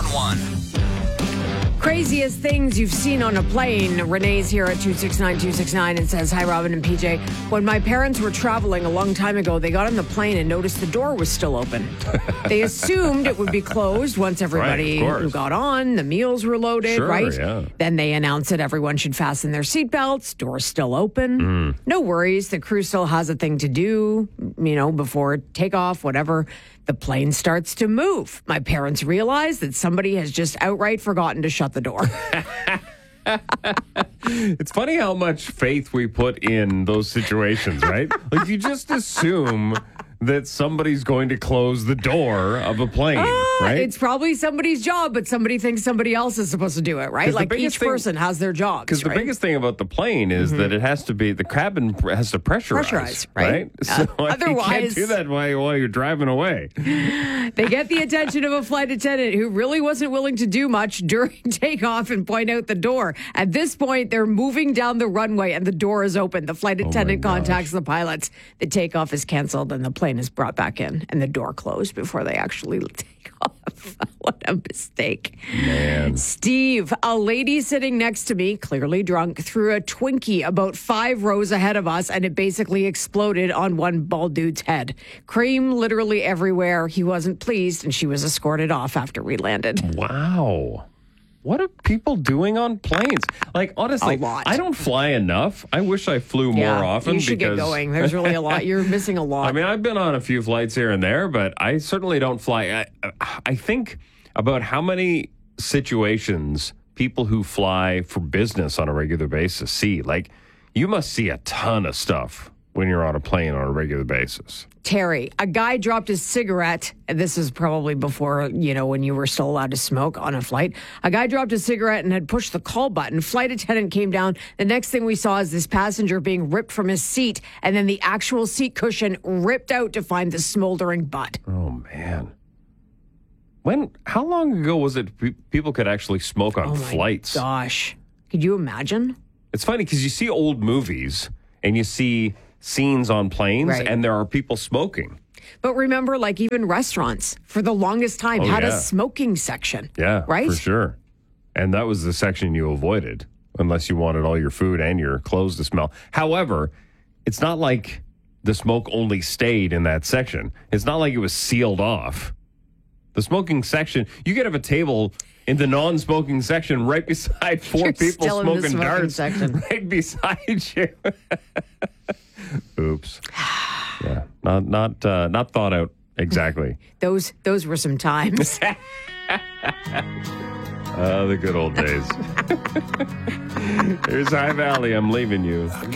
911. Craziest things you've seen on a plane. Renee's here at 269-269 and says, hi, Robin and PJ. When my parents were traveling a long time ago, they got on the plane and noticed the door was still open. They assumed it would be closed once everybody who got on, the meals were loaded, right? Yeah. Then they announced that everyone should fasten their seatbelts. Door's still open. No worries. The crew still has a thing to do, before takeoff, whatever. The plane starts to move. My parents realize that somebody has just outright forgotten to shut the door. It's funny how much faith we put in those situations, right? Like, you just assume that somebody's going to close the door of a plane, right? It's probably somebody's job, but somebody thinks somebody else is supposed to do it, right? Like each person has their jobs. Because the biggest thing about the plane is that it has to be, the cabin has to pressurize, right? So Otherwise, you can't do that while you're driving away. They get the attention of a flight attendant who really wasn't willing to do much during takeoff and point out the door. At this point, they're moving down the runway and the door is open. The flight attendant contacts the pilots. The takeoff is canceled and the plane is brought back in and the door closed before they actually take off. What a mistake. Man. Steve, a lady sitting next to me, clearly drunk, threw a Twinkie about 5 rows ahead of us and it basically exploded on one bald dude's head. Cream literally everywhere. He wasn't pleased and she was escorted off after we landed. Wow. What are people doing on planes? Like, honestly, A lot. I don't fly enough. I wish I flew more often. You should get going. There's really a lot. You're missing a lot. I mean, I've been on a few flights here and there, but I certainly don't fly. I think about how many situations people who fly for business on a regular basis see. Like, you must see a ton of stuff when you're on a plane on a regular basis. Terry, a guy dropped his cigarette. And this is probably before, when you were still allowed to smoke on a flight. A guy dropped his cigarette and had pushed the call button. Flight attendant came down. The next thing we saw is this passenger being ripped from his seat and then the actual seat cushion ripped out to find the smoldering butt. Oh, man. How long ago was it people could actually smoke on flights? Gosh. Could you imagine? It's funny because you see old movies and you see scenes on planes and there are people smoking. But remember, like even restaurants for the longest time had a smoking section. Yeah, right? For sure. And that was the section you avoided unless you wanted all your food and your clothes to smell. However, it's not like the smoke only stayed in that section. It's not like it was sealed off. The smoking section, you could have a table in the non-smoking section right beside 4 people smoking darts section. right beside you. Oops. Yeah, not thought out exactly. Those were some times. The good old days. Here's High Valley. I'm leaving you.